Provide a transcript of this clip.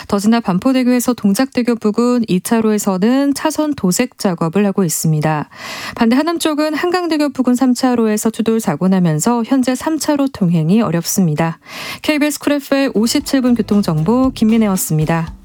더 지나 반포대교에서 동작대교 부근 2차로에서는 차선 도색 작업을 하고 있습니다. 반대 하남 쪽은 한강대교 부근 3차로에서 추돌 사고 나면서 현재 3차로 통행이 어렵습니다. KBS 쿨 FM 57분 교통정보 김민혜였습니다.